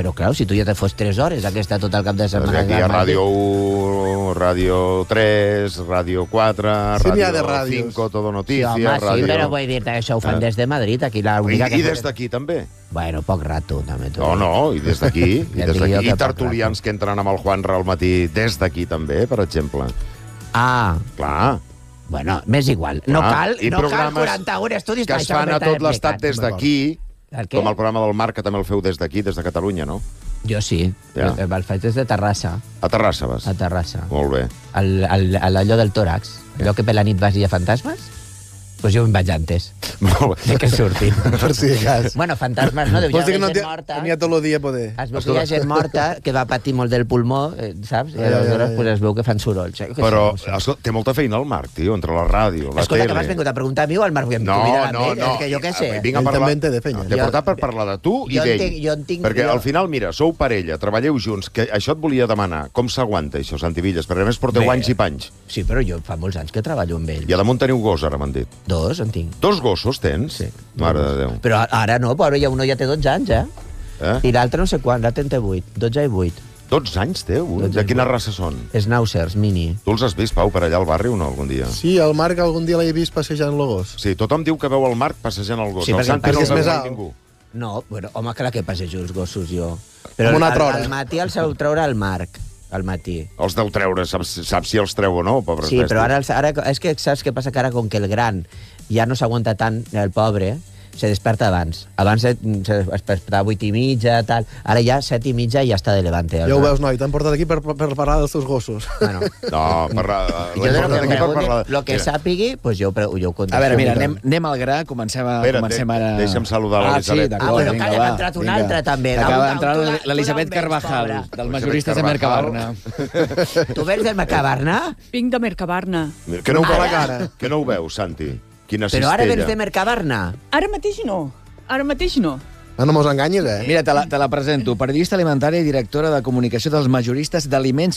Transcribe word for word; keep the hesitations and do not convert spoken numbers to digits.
Però, clar, si tu ja te fos tres hores, aquesta tot el cap de setmana... Aquí hi ha Ràdio u, Ràdio tres, Ràdio quatre, Sí, n'hi ha de Ràdio ràdios. cinco, Todo Sí, Noticias, home, sí, Ràdio... però vull dir-te que això ho fan Eh. des de Madrid, aquí la I, única I que... des d'aquí també. Bueno, poc rato, també. t'ho No, dic. no, i des d'aquí. I, Ja des et dic jo d'aquí. que I poc tertulians que entren amb el Juanra al matí des d'aquí també, per exemple. Ah, Clar. bueno, m'és igual. No clar. cal, I no cal programes quaranta-un estudis que per es això fan que a tot m'estàs l'estat explicant. des d'aquí, El què? com el programa del Marc, que també el feu des d'aquí, des de Catalunya, no? Jo sí, Ja. el, el faig des de Terrassa, A Terrassa vas. a Terrassa. Molt bé. Al, al, a allò del tòrax, allò que per la nit vas i hi ha fantasmes, doncs jo em vaig antes, Molt bé. de que surtin. Per si de cas. Bueno, fantasmes, no? Deu Vols dir que no gent t'hi morta. n'hi ha tot el dia poder. Es veu que hi ha gent morta que va patir molt del pulmó, eh, saps? I Ja, ja, aleshores ja. pues, es veu que fan sorolls. Eh? Que Però, sí, no sé. escolta, té molta feina el Marc, tio, entre la ràdio, la Escolta, tele... que m'has vingut a preguntar a mi o al Marc? No, no, no. És que jo què sé. Vinc a Ell parlar... també en té de feina. No, T'he Jo- portat per parlar de tu i jo en d'ell. tinc- jo en tinc- Perquè jo- al final, mira, sou parella, treballeu junts, que això et volia demanar. Com s'aguanta això, Santi Villas? Perquè a més porteu Bé. anys i panys. Sí, però jo fa molts anys que treballo amb ell. I a damunt teniu gos, ara m'han dit. Dos en tinc. Dos gossos tens? Sí. Mare de Déu. Però ara no, però ja uno ja té dotze anys, eh? Eh? I l'altre no sé quan, l'altre en té vuit. dotze i vuit. dotze anys teu? Dotze De i quina vuit. raça són? Schnauzers, mini. Tu els has vist, Pau, per allà al barri o no, algun dia? Sí, el Marc algun dia l'he vist passejant logos. Sí, tothom diu que veu el Marc passejant el gos. Sí, el perquè Santi no és el veu més mai alt. ningú. No, bueno, home, clar que passejo els gossos jo. Com una al, altra hora. al matí el sabeu treure al Marc, al matí. Els deu treure, saps, saps si els treu o no, pobres Sí, bèsties. però ara, els- ara és que saps què passa? Que ara, com que el gran ja no s'aguanta tant, el pobre, se desperta abans. Abans se, se despertava a vuit i mitja, tal. Ara ja set i mitja i ja està de levante. Ja ho veus, noi, t'han portat aquí per, per parlar dels teus gossos. Bueno, No, per, jo de lo que em aquí per preguntin, parlar... lo que Mira, sàpigui, pues jo, jo ho contesto. A veure, mira, anem, anem al gra, comencem, a, Espera, comencem de- ara... deixa'm saludar Ah, l'Elisabet. sí, d'acord, Ah, bueno, vinga, calla, va, que ha entrat un vinga. altre, també. Acaba D'on- d'entrar d'on tu la- l'Elisabet tu la vens, Carvajal, pobra? dels majoristes de Carvajal. Mercabarna. Tu vens del Mercabarna? Vinc de Mercabarna. Que no ho Ara? veu, la cara. Que no ho veus, Santi? Quina Però ara cistella. vens de Mercabarna? Ara mateix no. Ara mateix no. Ah, no mos enganyis, eh? Mira, te la, te la presento. Periodista alimentària i directora de comunicació dels majoristes d'aliments